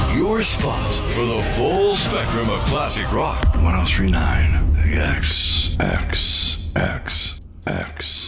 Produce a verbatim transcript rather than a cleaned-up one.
Your spot for the full spectrum of classic rock. ten39 X X X X.